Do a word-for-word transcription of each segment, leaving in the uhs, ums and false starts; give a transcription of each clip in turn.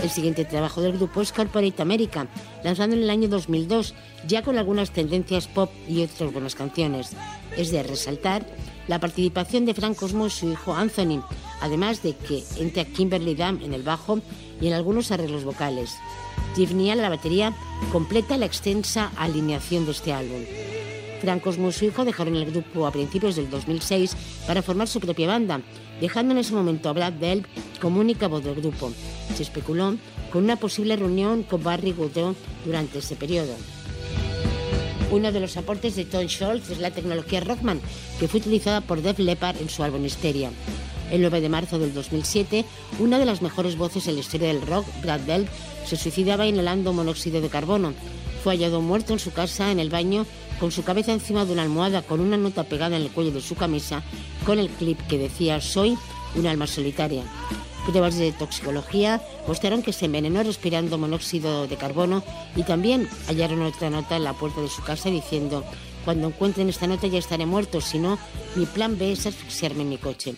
El siguiente trabajo del grupo es Corporate America, lanzado en el año dos mil dos, ya con algunas tendencias pop y otras buenas canciones. Es de resaltar la participación de Frank Cosmo y su hijo Anthony, además de que entra Kimberly Dunn en el bajo y en algunos arreglos vocales. Jeff Neal a la batería completa la extensa alineación de este álbum. Frank Cosmo y su hijo dejaron el grupo a principios del dos mil seis para formar su propia banda, dejando en ese momento a Brad Delp como única voz del grupo. Se especuló con una posible reunión con Barry Goodrow durante ese periodo. Uno de los aportes de Tom Scholz es la tecnología Rockman, que fue utilizada por Def Leppard en su álbum Hysteria. El nueve de marzo del dos mil siete, una de las mejores voces en la historia del rock, Brad Delp, se suicidaba inhalando monóxido de carbono. Fue hallado muerto en su casa en el baño, con su cabeza encima de una almohada, con una nota pegada en el cuello de su camisa, con el clip que decía «Soy un alma solitaria». Pruebas de toxicología mostraron que se envenenó respirando monóxido de carbono y también hallaron otra nota en la puerta de su casa diciendo «Cuando encuentren esta nota ya estaré muerto, si no, mi plan B es asfixiarme en mi coche».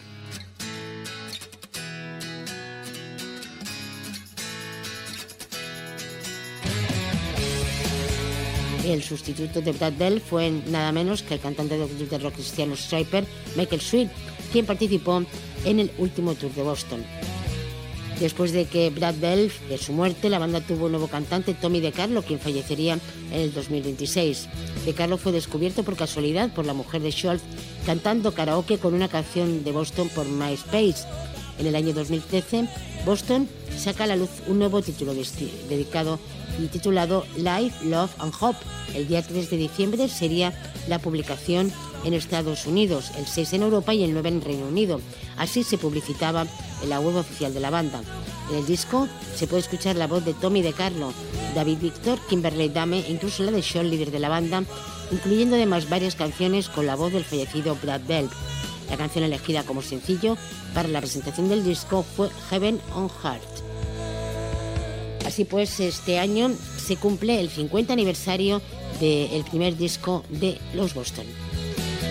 El sustituto de Brad Delp fue nada menos que el cantante del grupo de rock cristiano Stryper, Michael Sweet, quien participó en el último tour de Boston. Después de que Brad Delp, de su muerte, la banda tuvo un nuevo cantante, Tommy DeCarlo, quien fallecería en el dos mil veintiséis. DeCarlo fue descubierto por casualidad por la mujer de Scholz cantando karaoke con una canción de Boston por MySpace. En el año dos mil trece, Boston saca a la luz un nuevo título dedicado y titulado Life, Love and Hope. El día tres de diciembre sería la publicación en Estados Unidos, el seis en Europa y el nueve en Reino Unido. Así se publicitaba en la web oficial de la banda. En el disco se puede escuchar la voz de Tommy DeCarlo, David Victor, Kimberly Dame e incluso la de Sean, líder de la banda, incluyendo además varias canciones con la voz del fallecido Brad Delp. La canción elegida como sencillo para la presentación del disco fue Heaven on Earth. Así pues, este año se cumple el cincuenta aniversario del primer disco de los Boston.